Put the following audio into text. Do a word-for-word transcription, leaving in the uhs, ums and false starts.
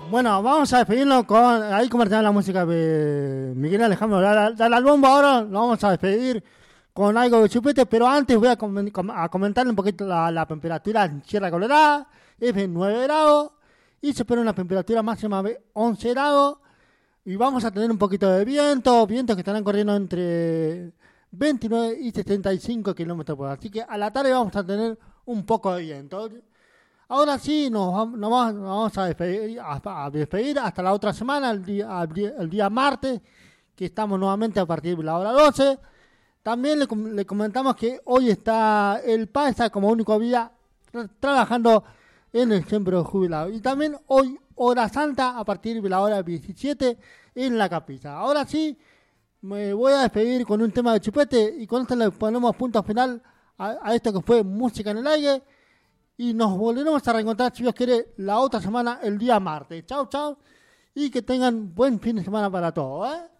Bueno, vamos a despedirnos con... Ahí comercial la música de Miguel Alejandro. Dale, dale al bombo ahora. Lo vamos a despedir con algo de chupete. Pero antes voy a, com- com- a comentarle un poquito la, la temperatura en Sierra Colorada. Es de nueve grados. Y se espera una temperatura máxima de once grados. Y vamos a tener un poquito de viento. Vientos que estarán corriendo entre veintinueve y setenta y cinco kilómetros por hora. Así que a la tarde vamos a tener un poco de viento. Ahora sí, nos, vam- nos vamos, nos vamos a, despedir, a, a despedir hasta la otra semana, el día, el día- el día martes, que estamos nuevamente a partir de la hora doce. También le, com- le comentamos que hoy está el P A está como único día tra- trabajando en el centro de jubilados. Y también hoy, hora santa, a partir de la hora diecisiete, en la capilla. Ahora sí, me voy a despedir con un tema de chupete y con esto le ponemos punto final a, a esto que fue Música en el Aire. Y nos volveremos a reencontrar, si Dios quiere, la otra semana, el día martes. Chao, chao. Y que tengan buen fin de semana para todos, ¿eh?